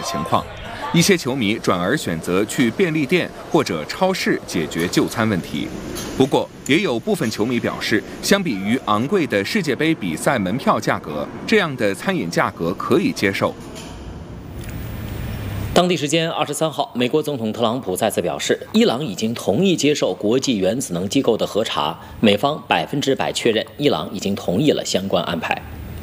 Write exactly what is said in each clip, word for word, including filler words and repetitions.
情况。一些球迷转而选择去便利店或者超市解决就餐问题。不过，也有部分球迷表示，相比于昂贵的世界杯比赛门票价格，这样的餐饮价格可以接受。 当地时间二十三号，美国总统特朗普再次表示，伊朗已经同意接受国际原子能机构的核查，美方百分之百确认伊朗已经同意了相关安排。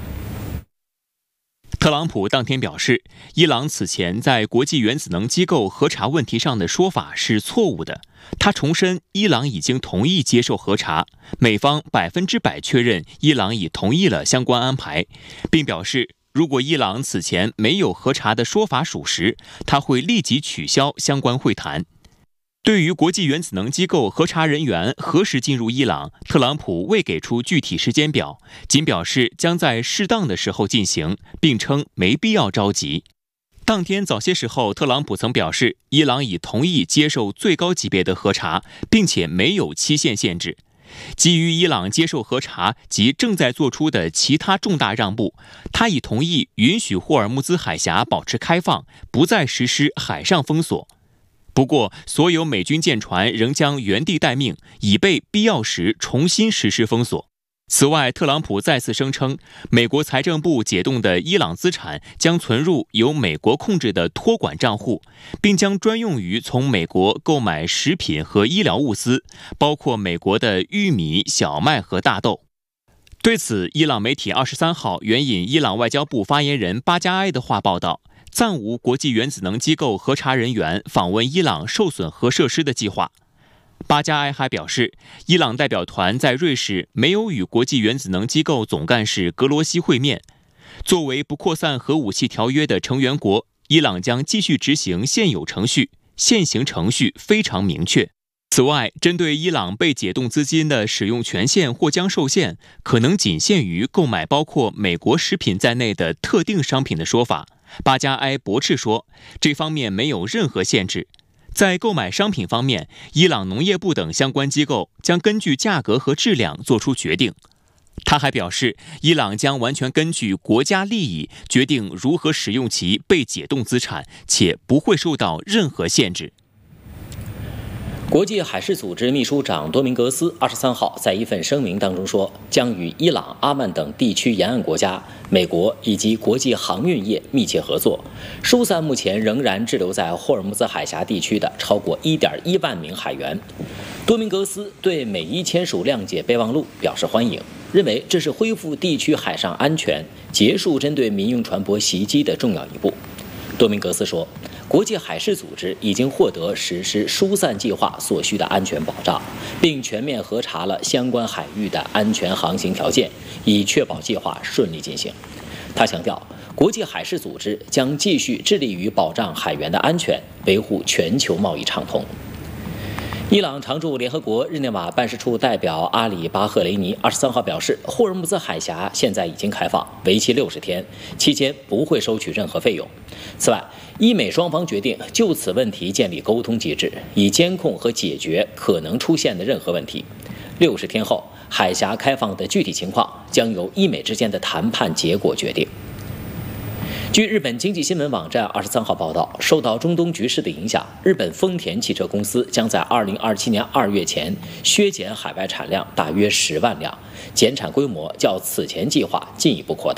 特朗普当天表示，伊朗此前在国际原子能机构核查问题上的说法是错误的。他重申，伊朗已经同意接受核查，美方百分之百确认伊朗已同意了相关安排，并表示，如果伊朗此前没有核查的说法属实，他会立即取消相关会谈。对于国际原子能机构核查人员何时进入伊朗，特朗普未给出具体时间表，仅表示将在适当的时候进行，并称没必要着急。当天早些时候，特朗普曾表示，伊朗已同意接受最高级别的核查，并且没有期限限制。基于伊朗接受核查及正在做出的其他重大让步，他已同意允许霍尔木兹海峡保持开放，不再实施海上封锁。不过，所有美军舰船仍将原地待命，以备必要时重新实施封锁。此外，特朗普再次声称，美国财政部解冻的伊朗资产将存入由美国控制的托管账户，并将专用于从美国购买食品和医疗物资，包括美国的玉米、小麦和大豆。对此，伊朗媒体二十三号援引伊朗外交部发言人巴加埃的话报道，暂无国际原子能机构核查人员访问伊朗受损核设施的计划。巴加埃还表示，伊朗代表团在瑞士没有与国际原子能机构总干事格罗西会面。作为不扩散核武器条约的成员国，伊朗将继续执行现有程序，现行程序非常明确。此外，针对伊朗被解冻资金的使用权限或将受限，可能仅限于购买包括美国食品在内的特定商品的说法，巴加埃驳斥说，这方面没有任何限制。在购买商品方面，伊朗农业部等相关机构将根据价格和质量做出决定。他还表示，伊朗将完全根据国家利益决定如何使用其被解冻资产，且不会受到任何限制。 国际海事组织秘书长多明格斯二十三号在一份声明当中说，将与伊朗、阿曼等地区沿岸国家、美国以及国际航运业密切合作，疏散目前仍然滞留在霍尔木兹海峡地区的超过 一点一万名海员。多明格斯对美伊签署谅解备忘录表示欢迎，认为这是恢复地区海上安全、结束针对民用船舶袭击的重要一步。多明格斯说，国际海事组织已经获得实施疏散计划所需的安全保障，并全面核查了相关海域的安全航行条件，以确保计划顺利进行。他强调，国际海事组织将继续致力于保障海员的安全，维护全球贸易畅通。伊朗常驻联合国日内瓦办事处代表阿里巴赫雷尼二十三号表示，霍尔木兹海峡现在已经开放，为期六十天，期间不会收取任何费用。此外，伊美双方决定就此问题建立沟通机制，以监控和解决可能出现的任何问题。六十天后，海峡开放的具体情况将由伊美之间的谈判结果决定。据日本经济新闻网站二十三号报道，受到中东局势的影响，日本丰田汽车公司将在二零二七年二月前削减海外产量大约十万辆，减产规模较此前计划进一步扩大。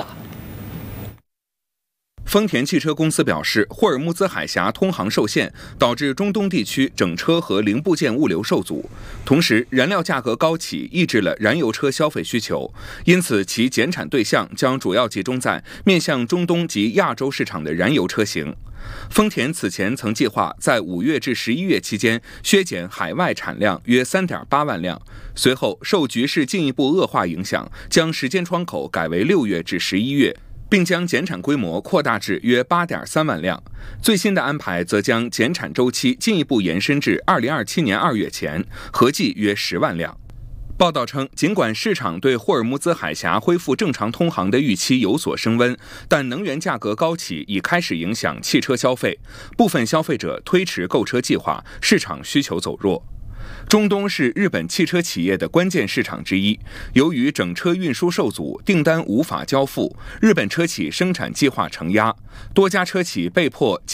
丰田汽车公司表示，霍尔木兹海峡通航受限，导致中东地区整车和零部件物流受阻。同时，燃料价格高企抑制了燃油车消费需求，因此其减产对象将主要集中在面向中东及亚洲市场的燃油车型。丰田此前曾计划在五月至十一月期间削减海外产量约 三点八万辆，随后受局势进一步恶化影响，将时间窗口改为六月至十一月。并将减产规模扩大至约 八点三万辆。最新的安排则将减产周期进一步延伸至二零二七年二月前，合计约十万辆。报道称，尽管市场对霍尔木兹海峡恢复正常通航的预期有所升温，但能源价格高企已开始影响汽车消费，部分消费者推迟购车计划，市场需求走弱。中东是日本汽车企业的关键市场之一，由于整车运输受阻，订单无法交付，日本车企生产计划承压，多家车企被迫